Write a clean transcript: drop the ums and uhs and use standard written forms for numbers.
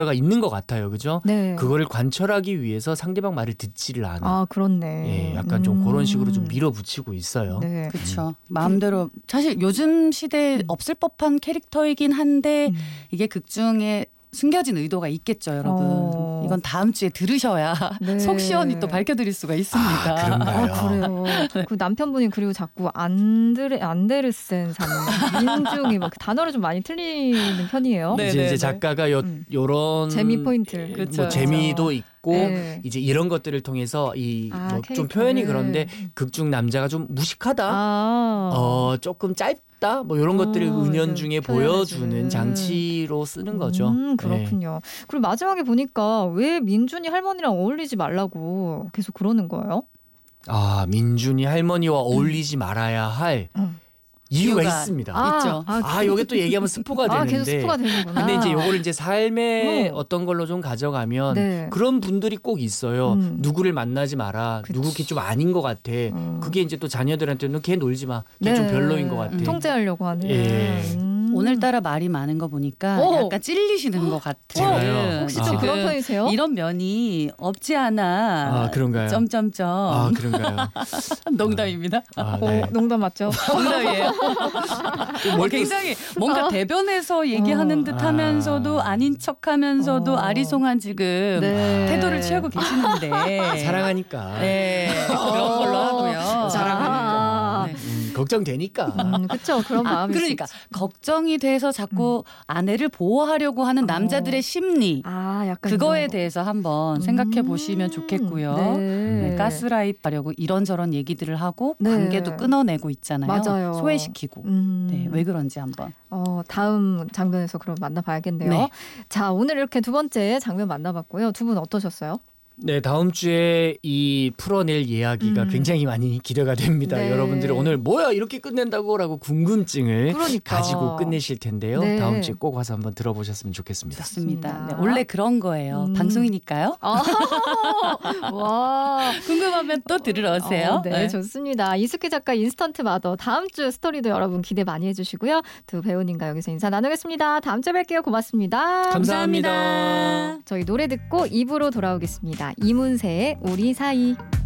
가 있는 것 같아요. 그죠? 네. 그거를 관철하기 위해서 상대방 말을 듣지를 않아. 아, 그렇네. 예, 약간 좀 그런 식으로 좀 밀어붙이고 있어요. 네. 그렇죠. 마음대로 사실 요즘 시대에 없을 법한 캐릭터이긴 한데 이게 극 중에 숨겨진 의도가 있겠죠, 여러분. 이건 다음 주에 들으셔야 네. 속 시원히 또 밝혀드릴 수가 있습니다. 그런가요? 그래요. 그 남편분이 그리고 자꾸 안데르센 산 민중이 막 단어를 좀 많이 틀리는 편이에요. 네. 이제 작가가 요런 재미 포인트. 그렇죠. 뭐 재미도 있고 네. 이제 이런 것들을 통해서 뭐 좀 캐릭터를. 표현이 그런데 극중 남자가 좀 무식하다. 조금 짧다. 뭐 이런 것들을 은연중에 보여주는 표현해주는. 장치로 쓰는 거죠. 그렇군요. 그리고 마지막에 보니까 왜 민준이 할머니랑 어울리지 말라고 계속 그러는 거예요? 아, 민준이 할머니와 어울리지 말아야 할 이유가 있습니다. 있죠. 요게 또 얘기하면 스포가 되는데. 계속 스포가 되는구나. 근데 이제 요거를 이제 삶의 어떤 걸로 좀 가져가면 네. 그런 분들이 꼭 있어요. 누구를 만나지 마라. 그치. 누구 걔 좀 아닌 것 같아. 그게 이제 또 자녀들한테는 걔 놀지 마. 걔 좀 별로인 것 같아. 통제하려고 하는. 예. 오늘따라 말이 많은 거 보니까 약간 찔리시는 것 같아요. 제가요? 혹시 좀 그런 편이세요? 이런 면이 없지 않아. 그런가요? 점점점. 그런가요? 농담입니다. 네. 농담 맞죠? 농담이에요. 굉장히 뭔가 대변해서 얘기하는 듯하면서도 아닌 척하면서도 아리송한 지금 태도를 취하고 계시는데 사랑하니까. 네, 그런 걸로 하고요. 사랑하니까. 걱정되니까. 그렇죠. 그런 마음이. 그러니까 걱정이 돼서 자꾸 아내를 보호하려고 하는 남자들의 심리. 약간 그거에 대해서 한번 생각해 보시면 좋겠고요. 네. 가스라이트 하려고 이런저런 얘기들을 하고 네. 관계도 끊어내고 있잖아요. 맞아요. 소외시키고. 네, 왜 그런지 한번. 다음 장면에서 그럼 만나봐야겠네요. 네. 자, 오늘 이렇게 두 번째 장면 만나봤고요. 두 분 어떠셨어요? 네, 다음 주에 이 풀어낼 이야기가 굉장히 많이 기대가 됩니다. 네. 여러분들이 오늘 뭐야 이렇게 끝낸다고라고 궁금증을 가지고 끝내실 텐데요. 네. 다음 주에 꼭 와서 한번 들어보셨으면 좋겠습니다. 좋습니다. 네, 원래 그런 거예요. 방송이니까요. 와, 궁금하면 또 들으러 오세요. 네, 좋습니다. 이숙희 작가 인스턴트 마더 다음 주 스토리도 여러분 기대 많이 해주시고요. 두 배우님과 여기서 인사 나누겠습니다. 다음 주에 뵐게요. 고맙습니다. 감사합니다. 저희 노래 듣고 2부로 돌아오겠습니다. 이문세의 우리 사이.